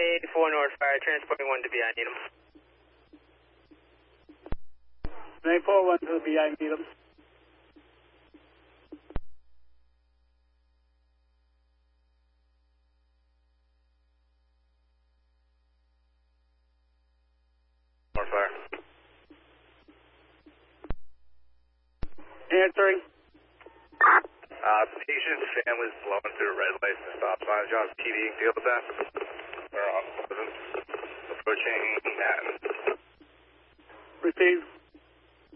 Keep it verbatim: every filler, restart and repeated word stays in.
eighty-four North Fire, transporting one to B I, need him. nine four one to the B I, need him. North Fire. Answering. Uh, patient's family's blowing through red lights and stop signs. John's T V, deal with that. We're on. Approaching Manhattan. Received.